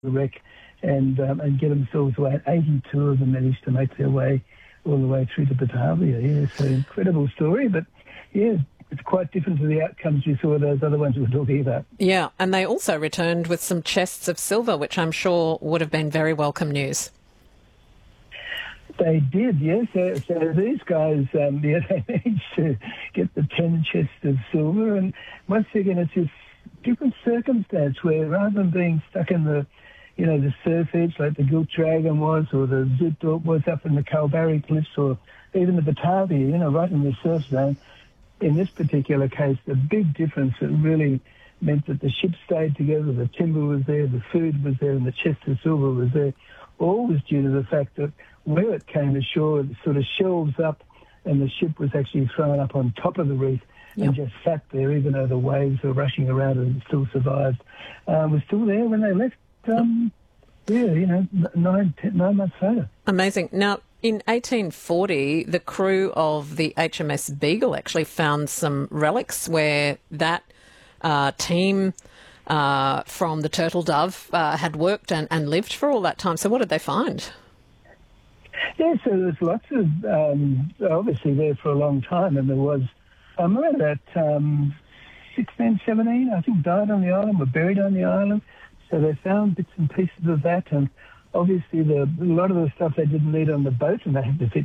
wreck and get themselves away. 82 of them managed to make their way all the way through to Batavia. Yeah, so incredible story, but yeah, it's quite different to the outcomes you saw those other ones we were talking about. Yeah, and they also returned with some chests of silver, which I'm sure would have been very welcome news. They did, yes. So these guys, they managed to get the 10 chests of silver, and once again, it's this different circumstance where rather than being stuck in the surf edge like the Gilt Dragon was, or the Zootdorp was up in the Kalbarri Cliffs, or even the Batavia, right in the surf zone. In this particular case, the big difference that really meant that the ship stayed together, the timber was there, the food was there, and the chest of silver was there, all was due to the fact that where it came ashore, it sort of shelves up, and the ship was actually thrown up on top of the reef and just sat there, even though the waves were rushing around and it still survived. Was still there when they left, 9 months later. Amazing. Now, in 1840, the crew of the HMS Beagle actually found some relics where that team from the Turtle Dove had worked and lived for all that time. So what did they find? Yeah, so there's lots of, obviously there for a long time, and there was around about 16, 17, I think, died on the island, were buried on the island. So they found bits and pieces of that, and obviously a lot of the stuff they didn't need on the boat, and they had to fit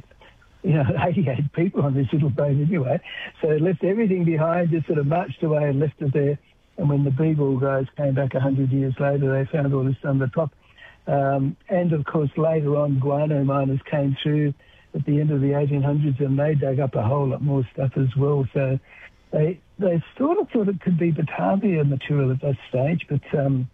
88 people on this little boat anyway. So they left everything behind, just sort of marched away and left it there. And when the Beagle guys came back 100 years later, they found all this on the top. And, of course, later on, guano miners came through at the end of the 1800s, and they dug up a whole lot more stuff as well. So they sort of thought it could be Batavia material at that stage, but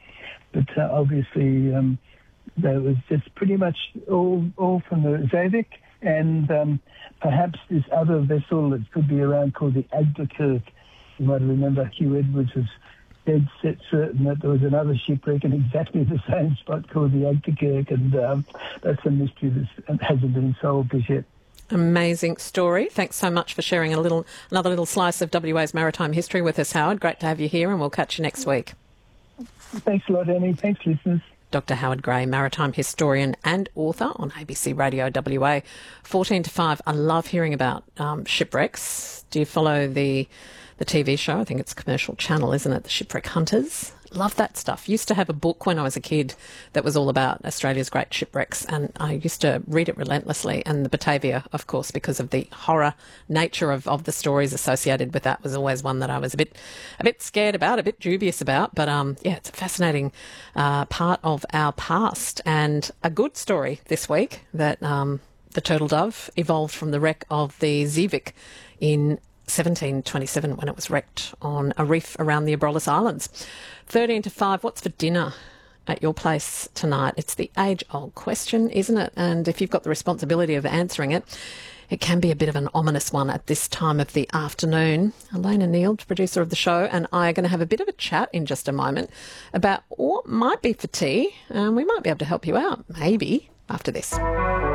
obviously that was just pretty much all from the Zavik, and perhaps this other vessel that could be around called the Agderkirk. You might remember Hugh Edwards was dead set certain that there was another shipwreck in exactly the same spot called the Agderkirk, and that's a mystery that hasn't been solved as yet. Amazing story. Thanks so much for sharing another little slice of WA's maritime history with us, Howard. Great to have you here, and we'll catch you next week. Thanks a lot, Annie. Thanks, listeners. Dr. Howard Gray, maritime historian and author on ABC Radio WA. 14 to 5. I love hearing about shipwrecks. Do you follow the TV show? I think it's Commercial Channel, isn't it? The Shipwreck Hunters. Love that stuff. Used to have a book when I was a kid that was all about Australia's great shipwrecks, and I used to read it relentlessly. And the Batavia, of course, because of the horror nature of the stories associated with that, was always one that I was a bit scared about, a bit dubious about. But it's a fascinating part of our past, and a good story this week that the Turtle Dove evolved from the wreck of the Zavik in 1727 when it was wrecked on a reef around the Abrolhos Islands. 13 to 5, what's for dinner at your place tonight? It's the age-old question, isn't it? And if you've got the responsibility of answering it, it can be a bit of an ominous one at this time of the afternoon. Elena Neal, producer of the show, and I are going to have a bit of a chat in just a moment about what might be for tea, and we might be able to help you out, maybe, after this.